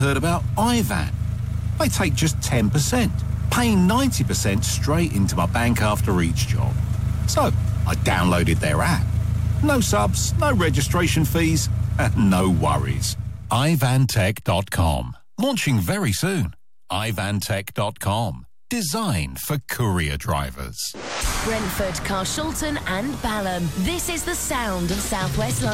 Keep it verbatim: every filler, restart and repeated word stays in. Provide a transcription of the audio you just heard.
Heard about iVan? They take just ten percent, paying ninety percent straight into my bank after each job. So I downloaded their app. No subs, no registration fees, and no worries. i van tech dot com. Launching very soon. i van tech dot com. Designed for courier drivers. Brentford, Carshalton and Balham. This is the sound of South West London.